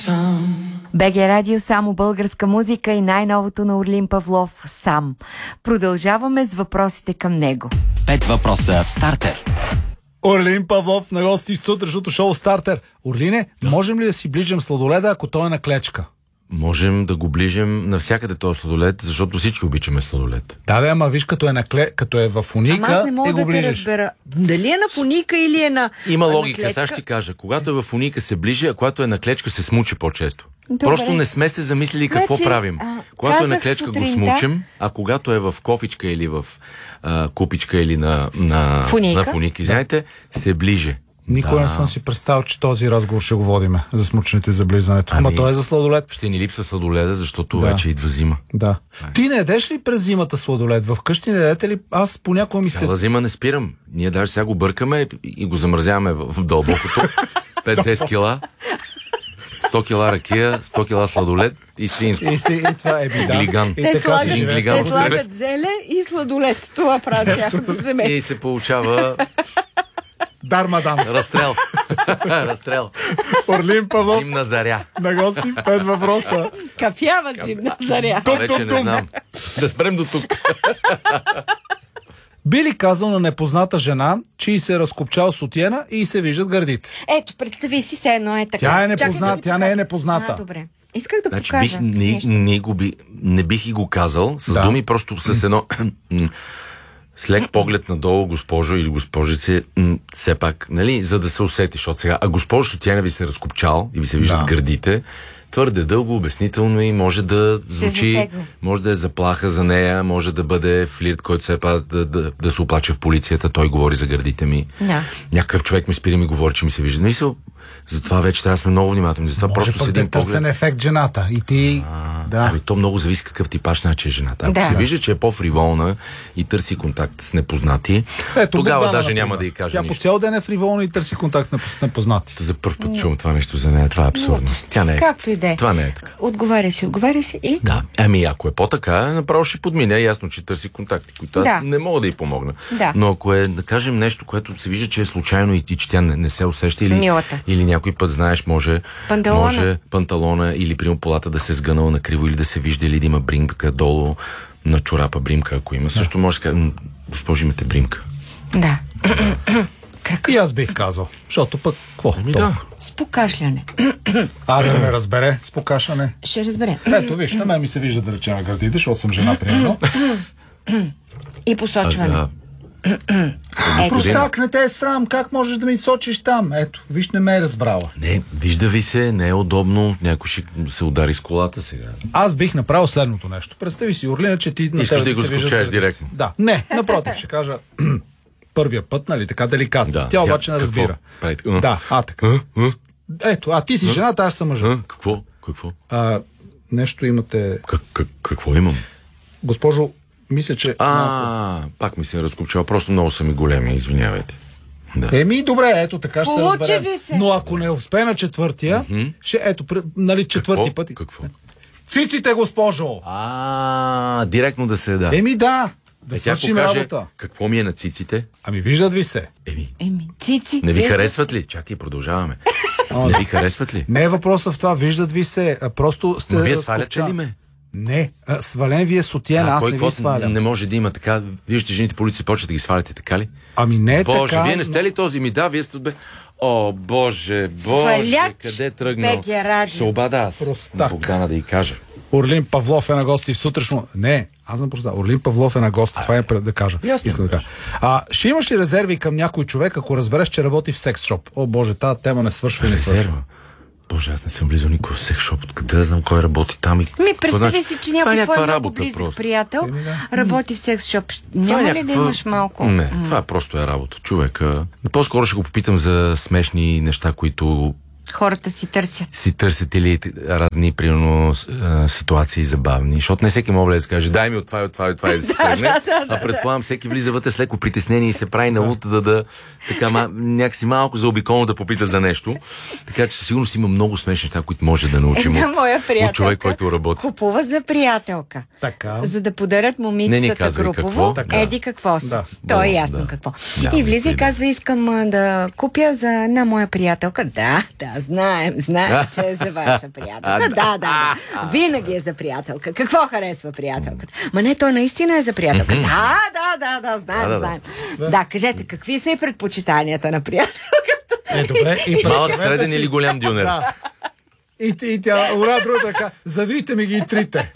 БГ Радио, само българска музика и най-новото на Орлин Павлов «Сам». Продължаваме с въпросите към него. 5 въпроса в стартер. Орлин Павлов на гости в сутрешното шоу Стартер. Орлине, можем ли да си ближим сладоледа, ако той е на клечка? Можем да го ближим навсякъде този сладолед, защото всички обичаме сладолед. Да, ама виж, като е в фуника, ама аз не мога го да те ближиш. разбера. Дали е на фуника или е на Има на логика, клечка? сега ще ти кажа. Когато е в фуника се ближи, а когато е на клечка се смучи по-често. Добре. Просто не сме се замислили какво Значи, правим. Когато е на казах клечка го сутринта- смучим, а когато е в кофичка или в купичка или на фуника, знаете, се ближе. Никога не съм си представил, че този разговор ще го водиме за смученето и за близането. Ама той е за сладолед. Ще ни липса сладоледа, защото вече идва зима. Да. Ти не ядеш ли през зимата сладолед? Вкъщи не ядете ли? Аз понякога ми се... Цяла зима не спирам. Ние даже сега го бъркаме и го замразяваме в дълбокото. 5-10 кила. 100 кила ракия, 100 кила сладолед и свинско. И това е бида. Глиган. И така си живее. Глиган. Те слагат зеле и сладолед. Това правят тяхното семейство. И се получава Дармадан. разстрел. Разстрел. Орлин Павлов Зимна заря. на гости в 5 въпроса. Кафява зимна заря. Вече не знам. Да спрем до тук. Би ли казал на непозната жена, че й се е разкопчал сутиена и й се виждат гърдите? Ето, представи си се едно е така. Тя е непозната, Чакай да тя не е непозната. добре. Исках да Значи покажа нещо. не бих и го казал с думи, просто с едно с лек поглед надолу, госпожо или госпожице, все пак, нали, за да се усетиш от сега. А госпожо Сотяна ви се разкопчал и ви се виждат гърдите, твърде дълго, обяснително и може да звучи, може да е заплаха за нея, може да бъде флирт, който все пак да се оплаче в полицията, той говори за гърдите ми. Да. Някакъв човек ми спира и ми говори, че ми се вижда. Мисъл, затова вече трябва да сме много внимателни. Затова Може просто пък с да е един поглед. търсен ефект жената. И ти... Ами то много зависи какъв типаж наче е жената. Ако се вижда, че е по-фриволна и търси контакт с непознати, тогава Богдана, даже например. няма да й каже Тя нищо. по цял ден е фриволна и търси контакт с непознати. За първ път чувам това нещо за нея. Това е абсурдно. Тя не е. Както и да е. Това не е така. Отговаря си и... Да, ами ако е по-така, направо ще подмине. Ясно, че търси контакти, които аз не мога да й помогна. Да. Но ако е, да кажем, нещо, което се вижда, че е случайно и че тя не се усеща или някой път, знаеш, може панталона или примерно полата да се сгънала накриво или да се вижда или да има бримка долу на чорапа бримка, ако има. Също може да кажа, госпожи, имате бримка. Да. И аз бих казал. Защото пък, какво? С покашляне. Да ме разбере с покашляне. Ще разбере. Ето, виж, на мен ми се вижда да речем на гърдите, защото съм жена, примерно. И посочване. Просто так, не те е срам, как можеш да ми сочиш там? Ето, виж, не ме е разбрала. Не, вижда ви се, не е удобно, някой ще се удари с колата сега. Аз бих направил следното нещо. Представи си, Орлина, че ти... Искаш да го скочаеш директно. Да, не, напротив, ще кажа първия път, нали, така деликатно. Да, тя обаче не разбира. Да, така. Ето, ти си жената, аз съм мъжа. Какво? Нещо имате... Какво имам? Госпожо, мисля, че... Пак ми се е разкопчал, просто много са ми големи, извинявайте. Да. Добре, ето така ще се разберем. се. Но ако не успее на четвъртия, ще ето, нали, четвърти път. Какво? Циците, госпожо! Директно да се да. Да. Да свършим работа. Какво ми е на циците? Ами виждат ви се. Цици. Не ви харесват ли? Чакай, продължаваме. Не ви харесват ли? Не е въпросът в това, виждат ви се. Просто сте... Но вие сваляте ли ме? Не, свален ви е сутиена, аз не ви свалям. Не може да има така. Виждате, жените полиция почват да ги сваляте, така ли? Ами не е така. Боже, вие не сте ли този? Да, вие сте... О, Боже, къде тръгнал? Ще обада аз. Богдана да й кажа. Орлин Павлов е на гости в сутрешно... Не, аз не просто. Орлин Павлов е на гости, това е да кажа. Искам да кажа. Ще имаш ли резерви към някой човек, ако разбереш, че работи в секс шоп? О, Боже, тази тема не свършва и не свършва. Боже, аз не съм влизал никога в секс шоп. Къде да знам кой работи там? Представи си, че някой твой много близък приятел работи в секс шоп. Няма ли да имаш малко? Не, това просто е работа. Човека. По-скоро ще го попитам за смешни неща, които хората си търсят. Си търсят или разни, примерно, ситуации забавни. Защото не всеки може да се каже, дай ми от това и да се тръгне. А предполагам, всеки влиза вътре с леко притеснение и се прави на лута така някакси малко заобиколно да попита за нещо. Така че със сигурност има много смешни неща, които може да научим от човек, който работи. Купува за приятелка. Така. За да подарят момичетата групово. Еди какво си. То е ясно какво. И влиза и казва, искам да купя за една моя приятелка. Да, знаем, че е за ваша приятелка. Да. Винаги е за приятелка. Какво харесва приятелката? Ма не, той наистина е за приятелка. Да, знаем. Да, кажете, какви са и предпочитанията на приятелката? Добре. Малък, среден или голям дюнер? Да. И тя ура друга така, завийте ми ги и трите.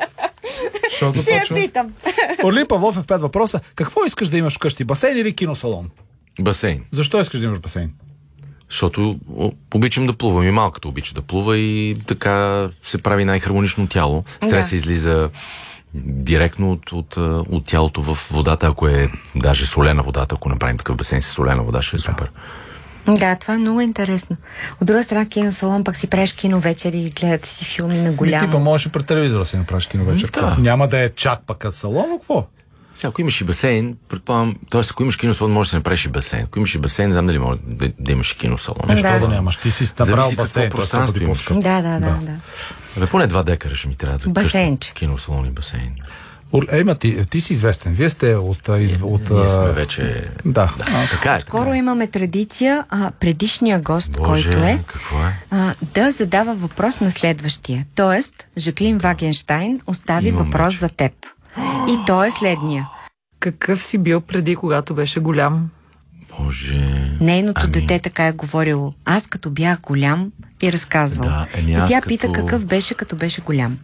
Ще я питам. Орлин Павлов е в 5 въпроса. Какво искаш да имаш вкъщи? Басейн или киносалон? Басейн. Защо искаш да имаш басейн? Защото обичам да плувам и малката обича да плува и така се прави най-хармонично тяло. Стресът излиза директно от тялото в водата, ако е даже солена водата, ако направим такъв басейн с солена вода, ще е супер. Да, това е много интересно. От друга страна, киносалон, пък си правиш киновечери и гледате си филми на голямо. Ти можеш пред телевизора да си направиш киновечер. Да. Няма да е чак пък като салон, но какво? Сега, ако имаш и басейн, предполагам, т.е. ако имаш киносалон, можеш да си направиш и басейн. Ако имаш и басейн, не знам дали може да имаш и киносалон. Да нямаш. Ти си направил басейн, пространство имаш. Да. Поне 2 декара ще ми трябва за басейнче. Киносалон и басейн. Ти си известен. Вие сте от... Ние сме вече... Да. Така е. Скоро имаме традиция предишния гост, който е, какво е? Да задава въпрос на следващия. Тоест, Жаклин Вагенщайн остави въпрос за теб. И той е следния. Какъв си бил преди, когато беше голям? Боже... Нейното дете така е говорило. Аз като бях голям и разказвал. И тя пита какъв беше, като беше голям.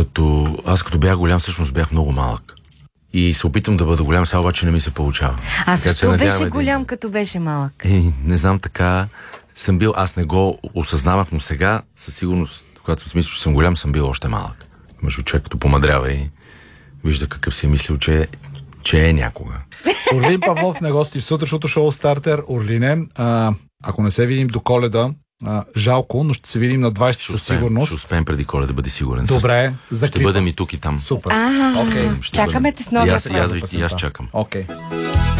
Аз като бях голям, всъщност бях много малък. И се опитвам да бъда голям, сега обаче не ми се получава. А защо беше голям, като беше малък? Не знам, така съм бил. Аз не го осъзнавах, но сега със сигурност, когато съм смислил, че съм голям, съм бил още малък. Между човек, като помадрява и вижда какъв си е мислил, че е някога. Орлин Павлов не гости в сутрешното шоу Стартер. Орлине, ако не се видим до Коледа, жалко, но ще се видим на 20 със сигурност. Ще успеем преди Коледа да бъде сигурен. Добре, за ще бъдем и тук и там. Супер. Чакаме те с новия. И аз чакам. Окей.